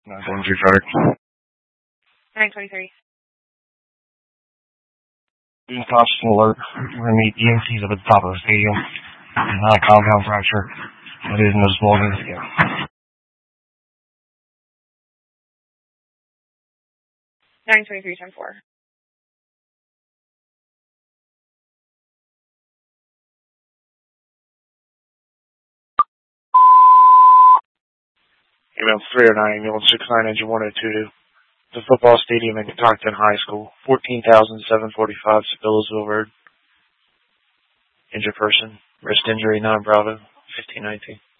923 Frederick. 923. Being constant alert. We're going to meet EMTs up at the top of the stadium. Not a compound fracture, but it is noticeable on the scale. 923, 10-4. Ambulance 309, ambulance 69, engine 102. The football stadium in Catoctin High School. 14,745 Sibyllsville Road. Injured person. Wrist injury, non-Bravo. 1519.